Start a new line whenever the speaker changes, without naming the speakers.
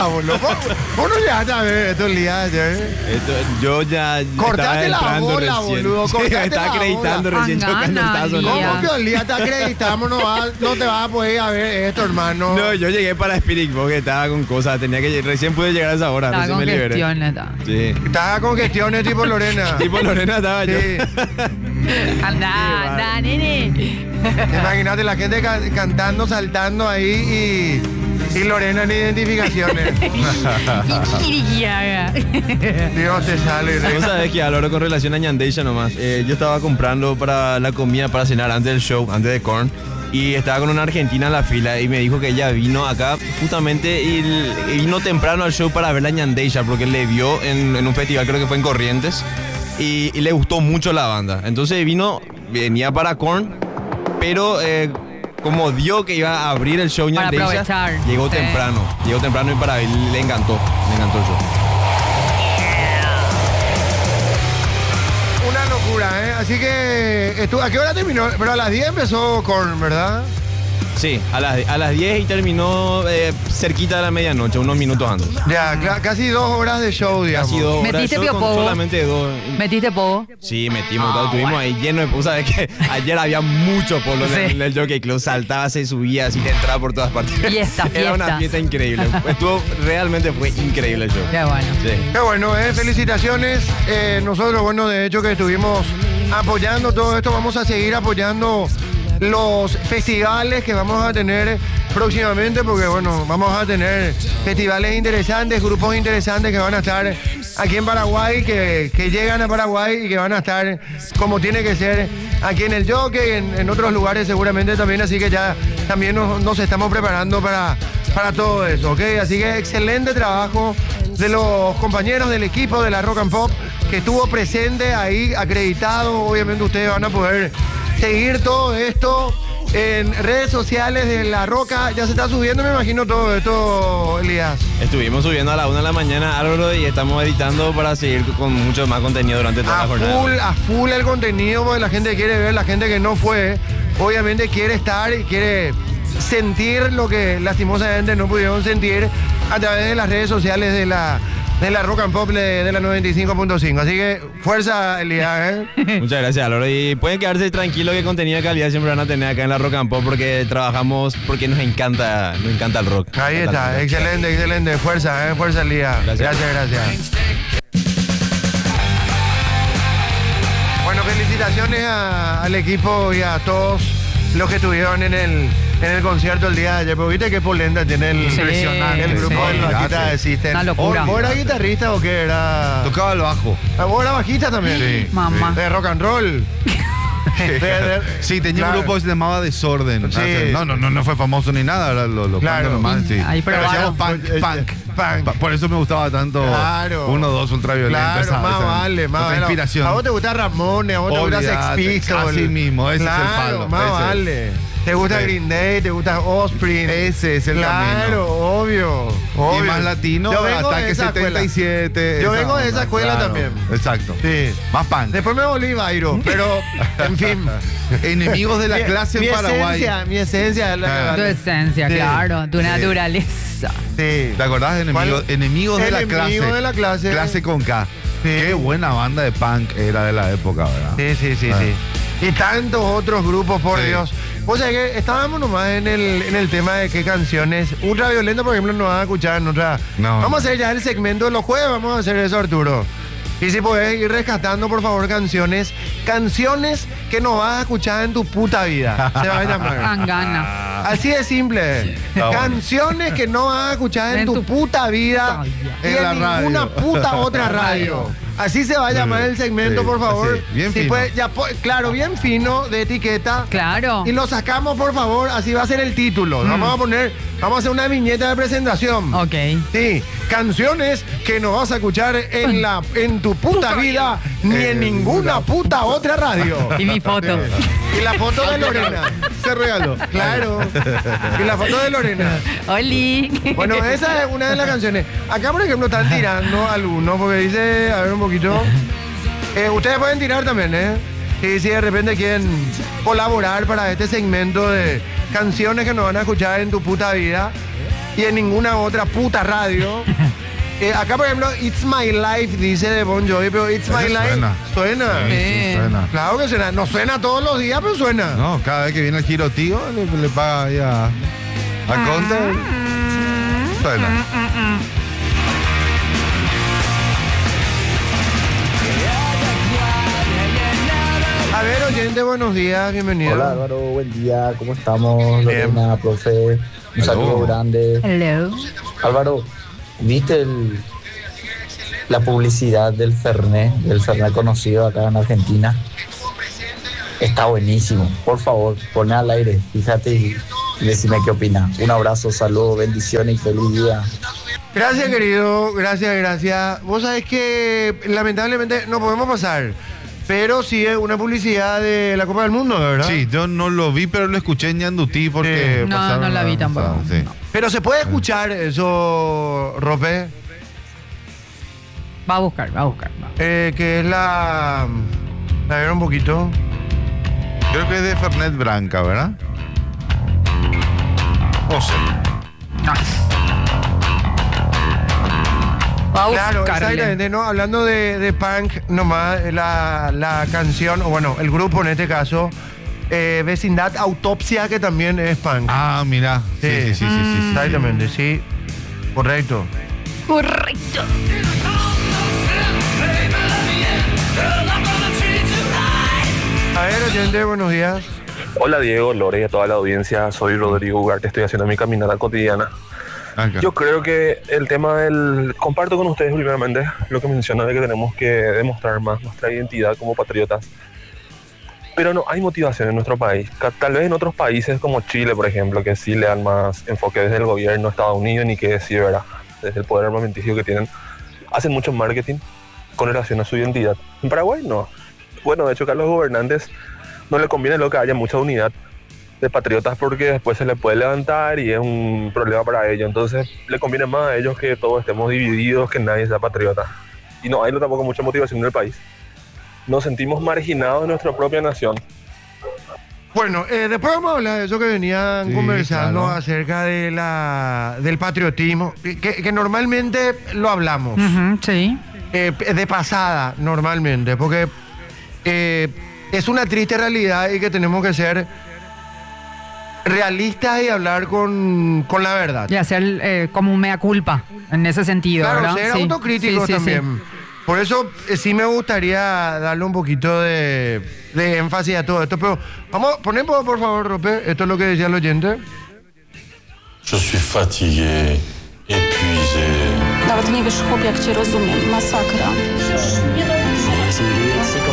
boludo. Vos no llegaste a ver esto el día de ayer.
Yo ya
Cortate la
entrando
bola,
recién.
boludo.
Sí, me
Cortate
estaba
la
acreditando
bola.
recién chocando el tazo.
¿Cómo que el día te acreditamos? No te vas a poder ir a ver esto, hermano.
No, yo llegué para Spirit porque estaba con cosas. Recién pude llegar a esa hora.
Estaba
Recién
con
me liberé.
gestiones.
Sí.
Estaba con gestiones tipo Lorena.
Tipo Lorena estaba yo.
Sí.
Anda, nene.
Imagínate la gente cantando, saltando ahí y Lorena en identificaciones. Dios te sale.
Vos sabés que ahora con relación a Ñandeisha nomás, yo estaba comprando para la comida para cenar antes del show, antes de Korn, y estaba con una argentina en la fila y me dijo que ella vino acá justamente y vino temprano al show para ver la Ñandeisha porque le vio en un festival, creo que fue en Corrientes, y le gustó mucho la banda. Entonces venía para Korn, pero como dio que iba a abrir el show
Para
Ñandeisha,
aprovechar.
llegó
Sí.
temprano y para él le encantó el show.
Una locura, ¿eh? Así que, ¿a qué hora terminó? Pero a las 10 empezó Korn, ¿verdad?
Sí, a las 10 y terminó cerquita de la medianoche, unos minutos antes.
Ya, casi 2 horas de show, digamos.
Casi 2 horas.
¿Metiste
Yo con
piopobo?
solamente 2.
¿Metiste pogo?
Sí, metimos, estuvimos ahí lleno de... ¿Sabes qué? Ayer había mucho polo
Sí.
en el Jockey Club, saltaba, se subía, así entraba por todas partes.
Fiesta,
Era una
fiesta.
fiesta increíble. Realmente fue increíble el show.
Qué bueno.
Sí.
Qué bueno, felicitaciones. Nosotros, bueno, de hecho que estuvimos apoyando todo esto, vamos a seguir apoyando los festivales que vamos a tener próximamente, porque bueno, vamos a tener festivales interesantes, grupos interesantes que van a estar aquí en Paraguay, que llegan a Paraguay y que van a estar como tiene que ser aquí en el Jockey, en otros lugares seguramente también, así que ya también nos estamos preparando para todo eso, ¿ok? Así que excelente trabajo de los compañeros del equipo de la Rock and Pop que estuvo presente ahí, acreditado. Obviamente ustedes van a poder seguir todo esto en redes sociales de La Roca. Ya se está subiendo, me imagino, todo esto, Elías.
Estuvimos subiendo a la 1 de la mañana, Álvaro, y estamos editando para seguir con mucho más contenido durante toda la jornada.
A full el contenido, porque la gente quiere ver, la gente que no fue, obviamente quiere estar y quiere sentir lo que lastimosamente no pudieron sentir a través de las redes sociales de la Rock and Pop de la 95.5. Así que fuerza, Elías,
Muchas gracias, Álvaro. Y pueden quedarse tranquilos que contenido de calidad siempre van a tener acá en la Rock and Pop porque trabajamos, porque nos encanta el rock.
Ahí está, excelente. Fuerza, Elías.
Gracias.
Gracias. Bueno, felicitaciones al equipo y a todos los que estuvieron en el concierto el día de ayer. Pero viste qué polenta tiene el grupo de Vaquita de System.
Una locura.
¿Vos eras guitarrista o qué era?
Tocaba el bajo.
¿Vos eras bajista también?
Sí.
Mamá.
De rock and roll.
Sí, tenía
Claro.
un grupo que se llamaba Desorden.
Sí.
No fue famoso ni nada, era lo
Claro.
nomás, sí.
Ahí
Pero
probaron.
hacíamos punk. Por eso me gustaba tanto
Claro.
1-2 ultraviolento.
Claro, más vale.
Otra inspiración.
A vos te gusta Ramones, a vos te gusta Sex
Olvídate,
Pistols.
así mismo, ese es el
Claro,
palo,
más
ese es.
vale. Te gusta
Sí.
Green Day, te gusta Offspring.
Ese es el
Claro,
camino.
obvio.
Y más latino,
Yo vengo de
Ataque
esa escuela.
77.
Yo vengo de esa
onda,
escuela también.
Exacto.
Sí.
Más punk.
Después me volví Bairo, pero en fin.
Enemigos de la clase en Paraguay.
Mi esencia es la
Tu esencia,
Sí.
claro. Tu
Sí.
naturaleza.
Sí.
¿Te acordás de Enemigos de la clase?
Enemigo de la clase.
Clase con K.
Sí.
Qué buena banda de punk era de la época, ¿verdad?
Sí.
Ah.
Y tantos otros grupos, por
Sí.
Dios. O sea que estábamos nomás en el tema de qué canciones. Ultraviolenta, por ejemplo, no van a escuchar en otra.
No,
Vamos
no.
a hacer ya el segmento de los jueves, vamos a hacer eso, Arturo. Y si podés ir rescatando, por favor, canciones que no vas a escuchar en tu puta vida. Se va a llamar.
Angana.
Así de simple.
Está bueno.
Canciones que no vas a escuchar en tu puta vida y
En la
en
radio.
ninguna puta otra radio. Así se va a llamar el segmento,
Sí,
por favor.
así, bien
Si
fino.
puede, claro, bien fino, de etiqueta.
Claro.
Y lo sacamos, por favor, así va a ser el título. Vamos a hacer una viñeta de presentación.
Ok.
Sí, canciones que no vas a escuchar en tu puta vida ni en ninguna puta otra radio.
Y mi foto.
Y la foto de Lorena. Se regaló. Claro. Y la foto de Lorena.
Oli.
Bueno, esa es una de las canciones. Acá, por ejemplo, están tirando algunos, porque dice, a ver un poquito. Ustedes pueden tirar también, ¿eh? Si de repente quieren colaborar para este segmento de canciones que no van a escuchar en tu puta vida. y en ninguna otra puta radio. Acá, por ejemplo, It's My Life dice de Bon Jovi, pero It's My Life suena.
Sí, suena.
Claro que suena. No suena todos los días, pero suena.
No, cada vez que viene el giro tío, le paga ahí a Conte. Suena.
A ver, oyente, buenos días, bienvenido.
Hola Álvaro, buen día, ¿cómo estamos? Lorena, profe, un saludo grande.
Hello.
Álvaro, ¿viste la publicidad del Fernet conocido acá en Argentina? Está buenísimo, por favor, poné al aire, fíjate y decime qué opinas. Un abrazo, saludos, bendiciones y feliz día.
Gracias, querido, gracias. Vos sabés que lamentablemente no podemos pasar, pero sí es una publicidad de la Copa del Mundo, ¿verdad?
Sí, yo no lo vi, pero lo escuché en Ñandutí porque
No la vi tampoco.
Sí.
No.
Pero se puede escuchar eso, Rope,
Va a buscar.
que es la... A ver un poquito.
Creo que es de Fernet Branca, ¿verdad? O sea.
Va a
Claro,
buscarle.
exactamente, ¿no? Hablando de punk, nomás la canción, o bueno, el grupo en este caso, Vecindad Autopsia, que también es punk.
Ah, mira. Sí.
Exactamente, sí. Correcto.
Correcto.
A ver, oyente, buenos días.
Hola Diego, Lore y a toda la audiencia, soy Rodrigo Ugarte, estoy haciendo mi caminata cotidiana.
Acá.
Yo creo que el tema comparto con ustedes primeramente lo que mencionan de que tenemos que demostrar más nuestra identidad como patriotas. Pero no hay motivación en nuestro país. Tal vez en otros países como Chile, por ejemplo, que sí le dan más enfoque desde el gobierno de Estados Unidos, ni qué decir, ¿verdad? Desde el poder armamentístico que tienen, hacen mucho marketing con relación a su identidad. En Paraguay no. Bueno, de hecho que a los gobernantes no le conviene lo que haya mucha unidad de patriotas porque después se les puede levantar y es un problema para ellos. Entonces le conviene más a ellos que todos estemos divididos, que nadie sea patriota. Y no hay tampoco mucha motivación en el país. Nos sentimos marginados de nuestra propia nación.
Bueno, después vamos a hablar de eso que venían conversando,
claro,
acerca de del patriotismo, que normalmente lo hablamos.
Sí.
De pasada, normalmente, porque es una triste realidad y que tenemos que ser realistas y hablar con la verdad.
Y hacer como un mea culpa en ese sentido,
Claro,
¿verdad?
ser
Sí.
autocrítico
Sí.
también. Por eso sí me gustaría darle un poquito de énfasis a todo esto. Pero vamos, ponemos por favor, Rope, esto es lo que decía el oyente.
Je suis fatigué, épuisé.
Nawet nie wiesz, chłop, jak cię rozumiem. Masakra.